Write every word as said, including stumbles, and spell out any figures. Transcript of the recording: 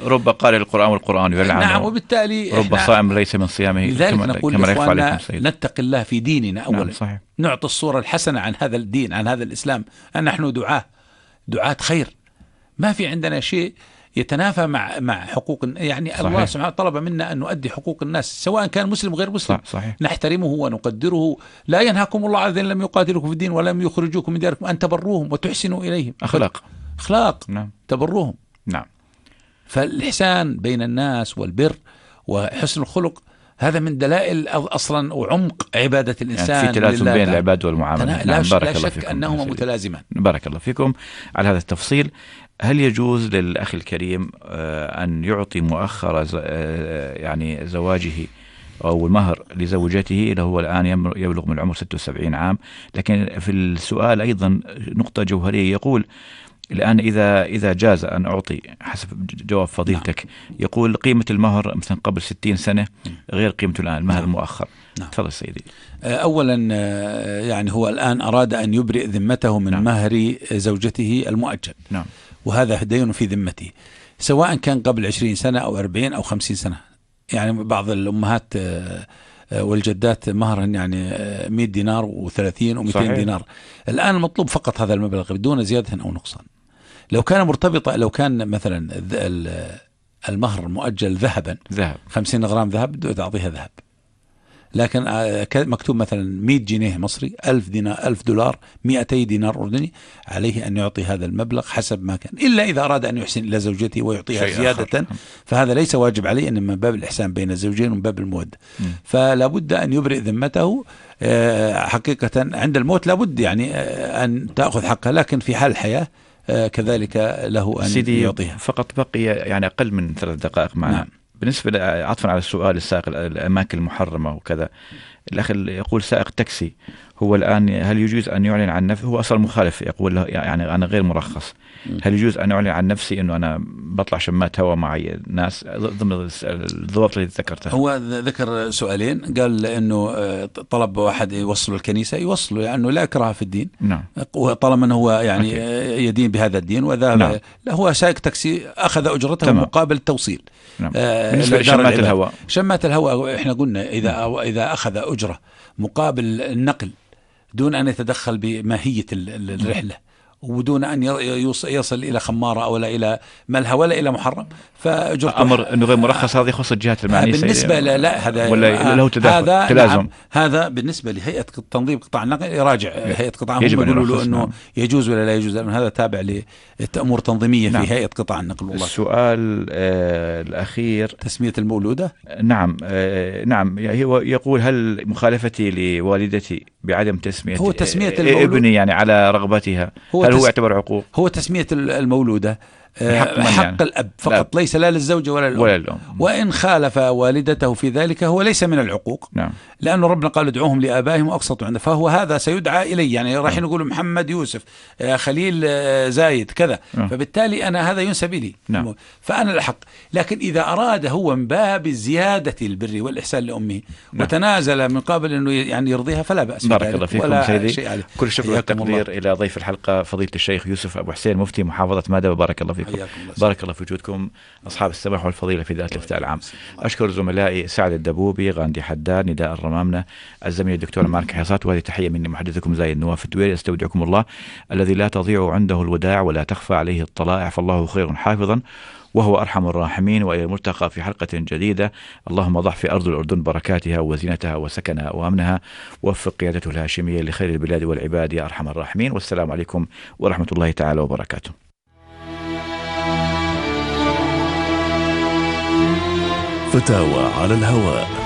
رب قارئ القرآن والقرآن يلعنه. نعم، وبالتالي رب صائم ليس من صيامه. لذلك نقول لإخواننا نتقي الله في ديننا أولا. نعم صحيح. نعطي الصورة الحسنة عن هذا الدين، عن هذا الإسلام، أن نحن دعاة دعاة خير، ما في عندنا شيء يتنافى مع مع حقوق، يعني صحيح. الله سبحانه طلب منا أن نؤدي حقوق الناس سواء كان مسلم غير مسلم. صحيح. نحترمه ونقدره. لا ينهاكم الله عن الذين لم يقاتلوكم في الدين ولم يخرجوكم من دياركم أن تبروهم وتحسنوا إليهم. أخلاق أخلاق. نعم. تبروهم. نعم. فالإحسان بين الناس والبر وحسن الخلق هذا من دلائل أصلا وعمق عبادة الإنسان. يعني في تلازم بين العباد والمعاملة. نعم. لا, لا شك أنهما متلازمان. بارك الله فيكم على هذا التفصيل. هل يجوز للأخ الكريم أن يعطي مؤخر يعني زواجه أو المهر لزوجته اللي هو الآن يبلغ من العمر ستة وسبعين عام، لكن في السؤال أيضا نقطة جوهرية، يقول الآن إذا إذا جاز أن أعطي حسب جواب فضيلتك، نعم. يقول قيمة المهر مثلا قبل ستين سنة غير قيمته الآن، المهر المؤخر. نعم. تفضل سيدي. أولا يعني هو الآن أراد أن يبرئ ذمته من نعم. مهر زوجته المؤجل. نعم. وهذا دين في ذمته سواء كان قبل عشرين سنة أو أربعين أو خمسين سنة. يعني بعض الأمهات والجدات مهرهن يعني مئة دينار وثلاثين ومئتين دينار. الآن المطلوب فقط هذا المبلغ بدون زيادة أو نقصان. لو كان مرتبطة، لو كان مثلا المهر المؤجل ذهبا ذهب خمسين غرام ذهب تعطيها ذهب، لكن مكتوب مثلا مئة جنيه مصري، ألف دينار، ألف دولار، مئتي دينار أردني، عليه أن يعطي هذا المبلغ حسب ما كان، إلا إذا أراد أن يحسن إلى زوجته ويعطيها زيادة آخر. فهذا ليس واجب عليه، إن من باب الإحسان بين الزوجين ومن باب المودة. فلا بد أن يبرئ ذمته حقيقة عند الموت، لا بد يعني أن تأخذ حقها، لكن في حال الحياة كذلك له أن سيدي يعطيها. فقط بقي يعني أقل من ثلاث دقائق معنا. نعم. بالنسبة عطفا على السؤال السائق الأماكن المحرمة وكذا، الأخ يقول سائق تاكسي هو الآن هل يجوز أن يعلن عن نفسه؟ هو أصلا مخالف، يقول له يعني أنا غير مرخص، هل يجوز أن أعلن عن نفسي أنه أنا بطلع شمات هواء معي الناس ضمن الضوابط اللي ذكرتها؟ هو ذكر سؤالين، قال أنه طلب واحد يوصله الكنيسة يوصله، لأنه يعني لا إكراه في الدين. نعم. طالما أنه هو يعني أكيد. يدين بهذا الدين، وذا نعم. هو سائق تاكسي أخذ أجرته تمام. مقابل التوصيل. نعم. آه بالنسبة لشمات الهواء، شمات الهواء إحنا قلنا إذا نعم. إذا أخذ أجرة مقابل النقل دون أن يتدخل بماهية الرحلة ودون أن يصل إلى خمارة أو لا إلى ملهى ولا إلى محرم، فأجرته أمر أنه غير مرخص. هذه خص الجهات المعنية بالنسبة لا, لا هذا ولا له هذا تلازم. نعم. هذا بالنسبة لهيئة تنظيم قطاع النقل يراجع هيئة قطاع، هم يقولوا له أنه نعم. يجوز ولا لا يجوز، لأن هذا تابع لأمور تنظيمية نعم. في هيئة قطاع النقل. والله السؤال آه الأخير تسمية المولودة. نعم آه نعم هو يقول هل مخالفتي لوالدتي بعدم تسمية هو تسمية ابني يعني على رغبتها هو هل هو يعتبر عقوق؟ هو تسمية المولودة حق, حق يعني. الأب فقط لا. ليس لا للزوجة ولا للأم. ولا الأم. وإن خالف والدته في ذلك هو ليس من العقوق نعم. لأنه ربنا قال ادعوهم لآبائهم وأقسطوا عنده، فهو هذا سيدعى إليه، يعني راح نقول محمد يوسف خليل زايد كذا نعم. فبالتالي أنا هذا ينسب لي نعم. فأنا الحق. لكن إذا أراد هو من باب زيادة البر والإحسان لأمه نعم. وتنازل من قابل أنه يعني يرضيها فلا بأس. بارك الله فيكم سيدي، كل الشكر والتقدير إلى ضيف الحلقة فضيلة الشيخ يوسف أبو حسين مفتي محافظة مادة، وبارك الله فيكم. بارك الله في وجودكم أصحاب السماح والفضيلة في ذات الافتاء العام. أشكر زملائي سعد الدبوبي، غاندي حداد، نداء الرمامنة، الزميل الدكتور مالك حصات، وهذه تحية مني محدثكم زايد نواف الدويري. استودعكم الله الذي لا تضيع عنده الوداع ولا تخفى عليه الطلائع، فالله خير حافظا وهو أرحم الراحمين. وإلى الملتقى في حلقة جديدة. اللهم ضع في أرض الأردن بركاتها وزينتها وسكنها وأمنها، ووفق قيادته الهاشمية لخير البلاد والعباد يا أرحم الراحمين. والسلام عليكم ورحمة الله تعالى وبركاته. فتاوى على الهواء.